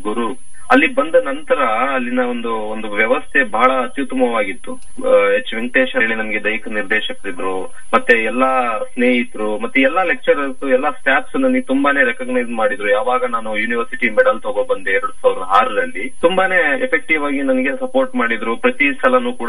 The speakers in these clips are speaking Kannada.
ಗುರು. ಅಲ್ಲಿ ಬಂದ ನಂತರ ಅಲ್ಲಿನ ಒಂದು ವ್ಯವಸ್ಥೆ ಬಹಳ ಅತ್ಯುತ್ತಮವಾಗಿತ್ತು. ಎಚ್ ವೆಂಕಟೇಶ್ ಹೇಳಿ ನಮ್ಗೆ ದೈಹಿಕ ನಿರ್ದೇಶಕರಿದ್ರು, ಮತ್ತೆ ಎಲ್ಲಾ ಸ್ನೇಹಿತರು, ಮತ್ತೆ ಎಲ್ಲಾ ಲೆಕ್ಚರರ್ಸ್, ಎಲ್ಲಾ ಸ್ಟಾಫ್ಸ್ ನನಗೆ ತುಂಬಾನೇ ರೆಕಗ್ನೈಸ್ ಮಾಡಿದ್ರು. ಯಾವಾಗ ನಾನು ಯೂನಿವರ್ಸಿಟಿ ಮೆಡಲ್ ತಗೊಬಂದೆ 2006ರಲ್ಲಿ, ತುಂಬಾನೇ ಎಫೆಕ್ಟಿವ್ ಆಗಿ ನನಗೆ ಸಪೋರ್ಟ್ ಮಾಡಿದ್ರು. ಪ್ರತಿ ಸಲನೂ ಕೂಡ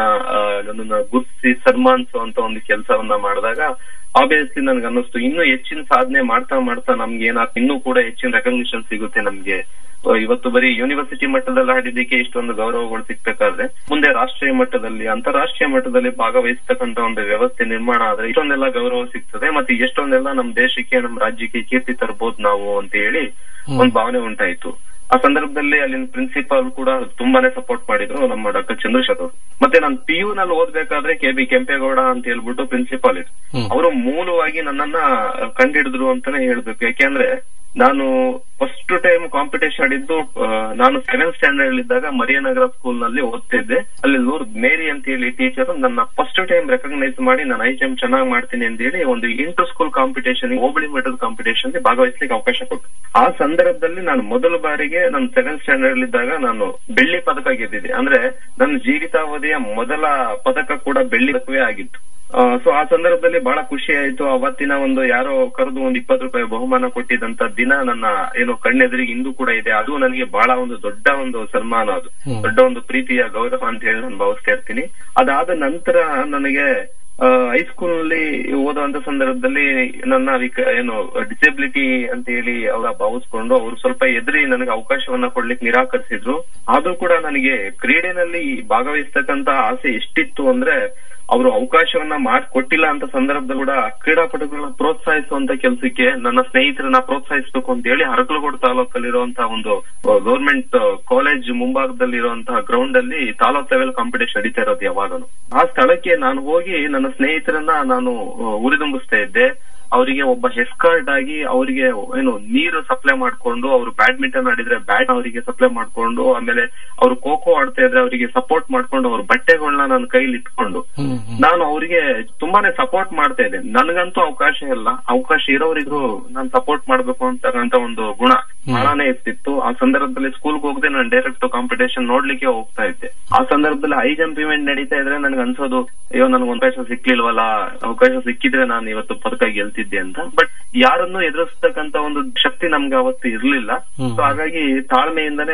ನನ್ನನ್ನ ಗುರ್ತಿಸಿ ಸನ್ಮಾನಿಸುವಂತ ಒಂದು ಕೆಲಸವನ್ನ ಮಾಡಿದಾಗ ಆಬ್ವಿಯಸ್ಲಿ ನನ್ಗೆ ಅನ್ನಿಸ್ತು ಇನ್ನೂ ಹೆಚ್ಚಿನ ಸಾಧನೆ ಮಾಡ್ತಾ ನಮ್ಗೆ ಇನ್ನೂ ಕೂಡ ಹೆಚ್ಚಿನ ರೆಕಗ್ನಿಷನ್ ಸಿಗುತ್ತೆ ನಮ್ಗೆ. ಇವತ್ತು ಬರೀ ಯೂನಿವರ್ಸಿಟಿ ಮಟ್ಟದಲ್ಲಿ ಆಡಿದ್ದಕ್ಕೆ ಇಷ್ಟೊಂದು ಗೌರವಗಳು ಸಿಗ್ಬೇಕಾದ್ರೆ ಮುಂದೆ ರಾಷ್ಟ್ರೀಯ ಮಟ್ಟದಲ್ಲಿ, ಅಂತಾರಾಷ್ಟ್ರೀಯ ಮಟ್ಟದಲ್ಲಿ ಭಾಗವಹಿಸ್ತಕ್ಕಂತ ಒಂದು ವ್ಯವಸ್ಥೆ ನಿರ್ಮಾಣ ಆದ್ರೆ ಇಷ್ಟೊಂದೆಲ್ಲ ಗೌರವ ಸಿಗ್ತದೆ, ಮತ್ತೆ ಎಷ್ಟೊಂದೆಲ್ಲ ನಮ್ ದೇಶಕ್ಕೆ, ನಮ್ ರಾಜ್ಯಕ್ಕೆ ಕೀರ್ತಿ ತರಬಹುದು ನಾವು ಅಂತ ಹೇಳಿ ಒಂದು ಭಾವನೆ ಉಂಟಾಯ್ತು. ಆ ಸಂದರ್ಭದಲ್ಲಿ ಅಲ್ಲಿನ ಪ್ರಿನ್ಸಿಪಾಲ್ ಕೂಡ ತುಂಬಾನೇ ಸಪೋರ್ಟ್ ಮಾಡಿದ್ರು, ನಮ್ಮ ಡಾಕ್ಟರ್ ಚಂದ್ರಶೇಖರ್ ಅವರು. ಮತ್ತೆ ನಾನು PU ನಲ್ಲಿ ಓದ್ಬೇಕಾದ್ರೆ KB ಕೆಂಪೇಗೌಡ ಅಂತ ಹೇಳ್ಬಿಟ್ಟು ಪ್ರಿನ್ಸಿಪಾಲ್ ಇದ್ರು. ಅವರು ಮೂಲವಾಗಿ ನನ್ನನ್ನ ಕಂಡಿಡಿದ್ರು ಅಂತಾನೆ ಹೇಳ್ಬೇಕು. ಯಾಕೆಂದ್ರೆ ನಾನು ಫಸ್ಟ್ ಟೈಮ್ ಕಾಂಪಿಟೇಷನ್ ಆಡಿದ್ದು ನಾನು 7th ಸ್ಟ್ಯಾಂಡರ್ಡ್ ಇದ್ದಾಗ ಮರಿಯನಗರ ಸ್ಕೂಲ್ ನಲ್ಲಿ ಓದ್ತಿದ್ದೆ. ಅಲ್ಲಿ ಮೇರಿ ಅಂತ ಹೇಳಿ ಟೀಚರ್ ನನ್ನ ಫಸ್ಟ್ ಟೈಮ್ ರೆಕಗ್ನೈಸ್ ಮಾಡಿ ನಾನು ಹೈ ಜಂಪ್ ಚೆನ್ನಾಗಿ ಮಾಡ್ತೀನಿ ಅಂತ ಹೇಳಿ ಒಂದು ಇಂಟರ್ ಸ್ಕೂಲ್ ಕಾಂಪಿಟೇಷನ್, ಹೋಬಳಿ ಮಟ್ಟದ ಕಾಂಪಿಟೇಷನ್ ಭಾಗವಹಿಸಲಿಕ್ಕೆ ಅವಕಾಶ ಕೊಟ್ಟು. ಆ ಸಂದರ್ಭದಲ್ಲಿ ನಾನು ಮೊದಲ ಬಾರಿಗೆ ನಾನು 7th ಸ್ಟ್ಯಾಂಡರ್ಡ್ ಇದ್ದಾಗ ನಾನು ಬೆಳ್ಳಿ ಪದಕ ಗೆದ್ದಿದ್ದೆ. ಅಂದ್ರೆ ನನ್ನ ಜೀವಿತಾವಧಿಯ ಮೊದಲ ಪದಕ ಕೂಡ ಬೆಳ್ಳಿ ಪದಕವೇ ಆಗಿತ್ತು. ಸೊ ಆ ಸಂದರ್ಭದಲ್ಲಿ ಬಹಳ ಖುಷಿ ಆಯ್ತು. ಅವತ್ತಿನ ಯಾರೋ ಕರೆದು ಒಂದು 20 ರೂಪಾಯಿ ಬಹುಮಾನ ಕೊಟ್ಟಿದ್ದಂತ ದಿನ ನನ್ನ ಕಣ್ಣೆದುರಿಗೆ ಇಂದು ಕೂಡ ಇದೆ. ಅದು ನನಗೆ ಬಹಳ ದೊಡ್ಡ ಸನ್ಮಾನ, ಅದು ದೊಡ್ಡ ಪ್ರೀತಿಯ ಗೌರವ ಅಂತ ಹೇಳಿ ನಾನು ಭಾವಿಸ್ತಾ ಇರ್ತೀನಿ. ಅದಾದ ನಂತರ ನನಗೆ ಹೈಸ್ಕೂಲ್ ನಲ್ಲಿ ಓದುವಂತ ಸಂದರ್ಭದಲ್ಲಿ ನನ್ನ ಡಿಸೇಬಿಲಿಟಿ ಅಂತ ಹೇಳಿ ಅವರ ಭಾವಿಸ್ಕೊಂಡು ಅವರು ಸ್ವಲ್ಪ ಎದುರಿ ನನಗೆ ಅವಕಾಶವನ್ನ ಕೊಡ್ಲಿಕ್ಕೆ ನಿರಾಕರಿಸಿದ್ರು. ಆದ್ರೂ ಕೂಡ ನನಗೆ ಕ್ರೀಡೆನಲ್ಲಿ ಭಾಗವಹಿಸ್ತಕ್ಕಂತ ಆಸೆ ಎಷ್ಟಿತ್ತು ಅಂದ್ರೆ ಅವರು ಅವಕಾಶವನ್ನ ಮಾಡಿಕೊಟ್ಟಿಲ್ಲ ಅಂತ ಸಂದರ್ಭದಲ್ಲಿ ಕೂಡ ಕ್ರೀಡಾಪಟುಗಳನ್ನ ಪ್ರೋತ್ಸಾಹಿಸುವಂತ ಕೆಲಸಕ್ಕೆ ನನ್ನ ಸ್ನೇಹಿತರನ್ನ ಪ್ರೋತ್ಸಾಹಿಸಬೇಕು ಅಂತ ಹೇಳಿ ಅರಕಲಗೂಡು ತಾಲೂಕಲ್ಲಿರುವಂತಹ ಒಂದು ಗವರ್ಮೆಂಟ್ ಕಾಲೇಜ್ ಮುಂಭಾಗದಲ್ಲಿ ಇರುವಂತಹ ಗ್ರೌಂಡ್ ಅಲ್ಲಿ ತಾಲೂಕ್ ಲೆವೆಲ್ ಕಾಂಪಿಟೇಷನ್ ನಡೀತಾ ಇರೋದು ಯಾವಾಗನು. ಆ ಸ್ಥಳಕ್ಕೆ ನಾನು ಹೋಗಿ ನನ್ನ ಸ್ನೇಹಿತರನ್ನ ನಾನು ಉರಿದುಂಬಿಸ್ತಾ ಇದ್ದೆ. ಅವರಿಗೆ ಒಬ್ಬ ಎಸ್ಕಾರ್ಟ್ ಆಗಿ ಅವರಿಗೆ ನೀರು ಸಪ್ಲೈ ಮಾಡ್ಕೊಂಡು, ಅವರು ಬ್ಯಾಡ್ಮಿಂಟನ್ ಆಡಿದ್ರೆ ಬ್ಯಾಟ್ ಅವರಿಗೆ ಸಪ್ಲೈ ಮಾಡ್ಕೊಂಡು, ಆಮೇಲೆ ಅವರು ಖೋ ಖೋ ಆಡ್ತಾ ಇದ್ರೆ ಅವರಿಗೆ ಸಪೋರ್ಟ್ ಮಾಡ್ಕೊಂಡು, ಅವ್ರ ಬಟ್ಟೆಗಳನ್ನ ನನ್ನ ಕೈಲಿ ಇಟ್ಕೊಂಡು ನಾನು ಅವರಿಗೆ ತುಂಬಾನೇ ಸಪೋರ್ಟ್ ಮಾಡ್ತಾ ಇದ್ದೆ. ನನಗಂತೂ ಅವಕಾಶ ಇಲ್ಲ, ಅವಕಾಶ ಇರೋರಿಗೂ ನಾನು ಸಪೋರ್ಟ್ ಮಾಡ್ಬೇಕು ಅಂತಕ್ಕಂತ ಒಂದು ಗುಣ ಬಹಳಾನೇ ಇರ್ತಿತ್ತು. ಆ ಸಂದರ್ಭದಲ್ಲಿ ಸ್ಕೂಲ್ಗೆ ಹೋಗದೆ ನಾನು ಡೈರೆಕ್ಟ್ ಕಾಂಪಿಟೇಷನ್ ನೋಡ್ಲಿಕ್ಕೆ ಹೋಗ್ತಾ ಇದ್ದೆ. ಆ ಸಂದರ್ಭದಲ್ಲಿ ಹೈ ಜಂಪ್ ಇವೆಂಟ್ ನಡೀತಾ ಇದ್ರೆ ನನ್ಗೆ ಅನ್ಸೋದು, ಅಯ್ಯೋ ನನ್ಗೆ ಅವಕಾಶ ಸಿಕ್ಲಿಲ್ವಲ್ಲ, ಅವಕಾಶ ಸಿಕ್ಕಿದ್ರೆ ನಾನು ಇವತ್ತು ಪದಕ ಗೆಲ್ತಿದ್ದೆ ಅಂತ. ಬಟ್ ಯಾರನ್ನು ಎದುರಿಸ್ತಕ್ಕಂತ ಒಂದು ಶಕ್ತಿ ನಮ್ಗೆ ಅವತ್ತು ಇರ್ಲಿಲ್ಲ. ಸೊ ಹಾಗಾಗಿ ತಾಳ್ಮೆಯಿಂದನೇ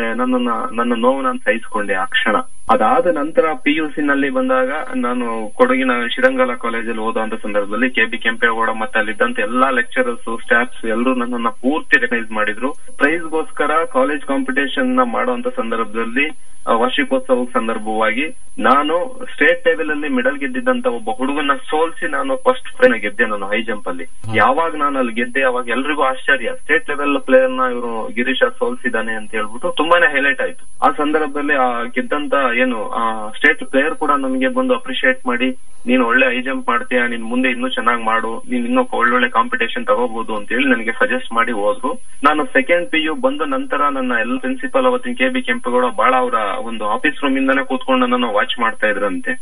ನನ್ನ ನೋವು ನಾನು ಸಹಿಸಿಕೊಂಡೆ ಆ ಕ್ಷಣ. ಅದಾದ ನಂತರ PUC ನಲ್ಲಿ ಬಂದಾಗ ನಾನು ಕೊಡಗಿನ ಶಿರಂಗಲ ಕಾಲೇಜಲ್ಲಿ ಓದುವಂತ ಸಂದರ್ಭದಲ್ಲಿ KB ಕೆಂಪೇಗೌಡ ಮತ್ತೆ ಅಲ್ಲಿದ್ದಂತ ಎಲ್ಲಾ ಲೆಕ್ಚರರ್ಸ್, ಸ್ಟಾಫ್ಸ್ ಎಲ್ಲರೂ ನನ್ನನ್ನ ಪೂರ್ತಿ ರೆಕಗ್ನೈಸ್ ಮಾಡಿದ್ರು. ಪ್ರೈಸ್ಗೋಸ್ಕರ ಕಾಲೇಜ್ ಕಾಂಪಿಟೇಷನ್ ಮಾಡುವಂತ ಸಂದರ್ಭದಲ್ಲಿ ವಾರ್ಷಿಕೋತ್ಸವ ಸಂದರ್ಭವಾಗಿ ನಾನು ಸ್ಟೇಟ್ ಲೆವೆಲ್ ಅಲ್ಲಿ ಮೆಡಲ್ ಗೆದ್ದಿದ್ದಂತ ಒಬ್ಬ ಹುಡುಗನ ಸೋಲ್ಸಿ ನಾನು ಫಸ್ಟ್ ಪ್ರೈಸ್ ಗೆದ್ದೆ ನಾನು ಹೈ ಜಂಪ್ ಅಲ್ಲಿ. ಯಾವಾಗ ನಾನು ಅಲ್ಲಿ ಗೆದ್ದೆ ಅವಾಗ ಎಲ್ರಿಗೂ ಆಶ್ಚರ್ಯ, ಸ್ಟೇಟ್ ಲೆವೆಲ್ ಪ್ಲೇಯರ್ ನ ಇವರು ಗಿರೀಶ ಸೋಲ್ಸಿದಾನೆ ಅಂತ ಹೇಳ್ಬಿಟ್ಟು ತುಂಬಾನೇ ಹೈಲೈಟ್ ಆಯ್ತು. ಆ ಸಂದರ್ಭದಲ್ಲಿ ಆ ಗೆದ್ದಂತ ಸ್ಟೇಟ್ ಪ್ಲೇಯರ್ ಕೂಡ ನಮಗೆ ಬಂದು ಅಪ್ರಿಶಿಯೇಟ್ ಮಾಡಿ, ನೀನು ಒಳ್ಳೆ ಹೈ ಜಂಪ್ ಮಾಡ್ತೀಯ, ನೀನ್ ಮುಂದೆ ಇನ್ನೂ ಚೆನ್ನಾಗಿ ಮಾಡು, ನೀನ್ ಇನ್ನೂ ಒಳ್ಳೊಳ್ಳೆ ಕಾಂಪಿಟೇಷನ್ ತಗೋಬಹುದು ಅಂತ ಹೇಳಿ ನನಗೆ ಸಜೆಸ್ಟ್ ಮಾಡಿ ಹೋದ್ರು. ನಾನು ಸೆಕೆಂಡ್ PU ಬಂದ ನಂತರ ನನ್ನ ಎಲ್ಲ ಪ್ರಿನ್ಸಿಪಲ್ ಅವತ್ತಿನ KB ಕೆಂಪೇಗೌಡ ಬಹಳ ಅವರ ಒಂದು ಆಫೀಸ್ ರೂಮ್ ಇಂದಾನೆ ಕೂತ್ಕೊಂಡು ನನ್ನನ್ನು ವಾಚ್ ಮಾಡ್ತಾ ಇದ್ರಂತೆ.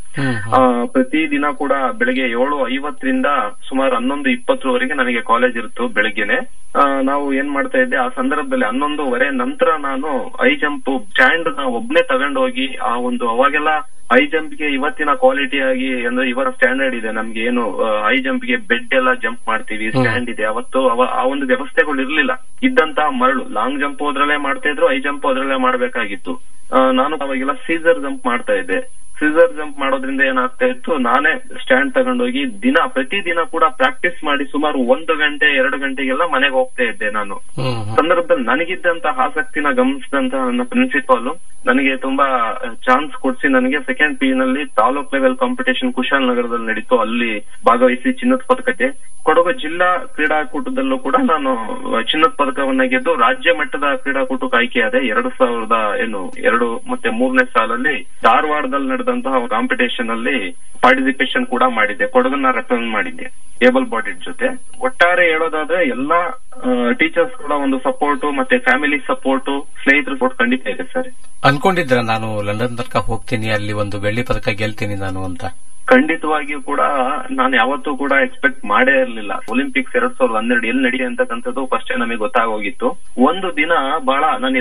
ಪ್ರತಿ ದಿನ ಕೂಡ ಬೆಳಗ್ಗೆ 7:50ರಿಂದ ಸುಮಾರು 11:20 ನನಗೆ ಕಾಲೇಜ್ ಇರುತ್ತು ಬೆಳಗ್ಗೆನೆ. ನಾವು ಏನ್ ಮಾಡ್ತಾ ಇದ್ದೆ ಆ ಸಂದರ್ಭದಲ್ಲಿ 11:15 ನಂತರ ನಾನು ಹೈ ಜಂಪ್ ಸ್ಟ್ಯಾಂಡ್ ಒಬ್ನೇ ತಗೊಂಡೋಗಿ ಅವಾಗೆಲ್ಲ ಹೈ ಜಂಪ್ ಗೆ ಇವತ್ತಿನ ಕ್ವಾಲಿಟಿ ಆಗಿ ಅಂದ್ರೆ ಇವರ ಸ್ಟ್ಯಾಂಡರ್ಡ್ ಇದೆ. ನಮ್ಗೆ ಏನು ಹೈ ಜಂಪ್ ಗೆ ಬೆಡ್ ಎಲ್ಲ ಜಂಪ್ ಮಾಡ್ತೀವಿ, ಸ್ಟ್ಯಾಂಡ್ ಇದೆ. ಅವತ್ತು ಆ ಒಂದು ವ್ಯವಸ್ಥೆಗಳು ಇರ್ಲಿಲ್ಲ. ಇದ್ದಂತಹ ಮರಳು ಲಾಂಗ್ ಜಂಪ್ ಹೋದ್ರಲ್ಲೇ ಮಾಡ್ತಾ ಇದ್ರು, ಹೈ ಜಂಪ್ ಹೋದ್ರಲ್ಲೇ ಮಾಡ್ಬೇಕಾಗಿತ್ತು. ನಾನು ಅವಾಗೆಲ್ಲ ಸೀಸರ್ ಜಂಪ್ ಮಾಡ್ತಾ ಇದ್ದೆ. ಸೀಸರ್ ಜಂಪ್ ಮಾಡೋದ್ರಿಂದ ಏನಾಗ್ತಾ ಇತ್ತು, ನಾನೇ ಸ್ಟ್ಯಾಂಡ್ ತಗೊಂಡೋಗಿ ಪ್ರತಿದಿನ ಕೂಡ ಪ್ರಾಕ್ಟೀಸ್ ಮಾಡಿ ಸುಮಾರು 1 ಗಂಟೆ 2 ಗಂಟೆಗೆಲ್ಲ ಮನೆಗೆ ಹೋಗ್ತಾ ಇದ್ದೆ. ನಾನು ಸಂದರ್ಭದಲ್ಲಿ ನನಗಿದ್ದಂತಹ ಆಸಕ್ತಿನ ಗಮನಿಸಿದಂತ ನನ್ನ ಪ್ರಿನ್ಸಿಪಾಲ್ ನನಗೆ ತುಂಬಾ ಚಾನ್ಸ್ ಕೊಡ್ಸಿ ನನಗೆ ಸೆಕೆಂಡ್ PU ನಲ್ಲಿ ತಾಲೂಕ್ ಲೆವೆಲ್ ಕಾಂಪಿಟೇಷನ್ ಕುಶಾಲನಗರದಲ್ಲಿ ನಡೀತು. ಅಲ್ಲಿ ಭಾಗವಹಿಸಿ ಚಿನ್ನದ ಪದಕಕ್ಕೆ ಕೊಡಗು ಜಿಲ್ಲಾ ಕ್ರೀಡಾಕೂಟದಲ್ಲೂ ಕೂಡ ನಾನು ಚಿನ್ನದ ಪದಕವನ್ನ ಗೆದ್ದು ರಾಜ್ಯ ಮಟ್ಟದ ಕ್ರೀಡಾಕೂಟಕ್ಕೆ ಆಯ್ಕೆಯಾದೆ. 2002 ಮತ್ತೆ 3ನೇ ಸಾಲಲ್ಲಿ ಧಾರವಾಡದಲ್ಲಿ ನಡೆದಂತಹ ಕಾಂಪಿಟೇಷನ್ ಅಲ್ಲಿ ಪಾರ್ಟಿಸಿಪೇಷನ್ ಕೂಡ ಮಾಡಿದ್ದೆ. ಕೊಡಗನ್ನ ರೆಪ್ರೆಸೆಂಟ್ ಮಾಡಿದ್ದೆ ಏಬಲ್ ಬಾಡಿಡ್ ಜೊತೆ. ಒಟ್ಟಾರೆ ಹೇಳೋದಾದ್ರೆ ಎಲ್ಲಾ ಟೀಚರ್ಸ್ ಕೂಡ ಒಂದು ಸಪೋರ್ಟ್ ಮತ್ತೆ ಫ್ಯಾಮಿಲಿ ಸಪೋರ್ಟ್, ಸ್ನೇಹಿತರ ಸಪೋರ್ಟ್ ಖಂಡಿತ ಇದೆ ಸರ್. ಅನ್ಕೊಂಡಿದ್ರ ನಾನು ಲಂಡನ್ ತನಕ ಹೋಗ್ತೀನಿ, ಅಲ್ಲಿ ಒಂದು ಬೆಳ್ಳಿ ಪದಕ ಗೆಲ್ತೀನಿ ನಾನು ಅಂತ? ಖಂಡಿತವಾಗಿಯೂ ಕೂಡ ನಾನು ಯಾವತ್ತೂ ಕೂಡ ಎಕ್ಸ್ಪೆಕ್ಟ್ ಮಾಡೇ ಇರಲಿಲ್ಲ. ಒಲಿಂಪಿಕ್ಸ್ 2012 ಎಲ್ಲಿ ನಡೆಯುತ್ತೆ ಅಂತಕ್ಕಂಥದ್ದು ಫಸ್ಟ್ ನಮಗೆ ಗೊತ್ತಾಗೋಗಿತ್ತು. ಒಂದು ದಿನ ಬಹಳ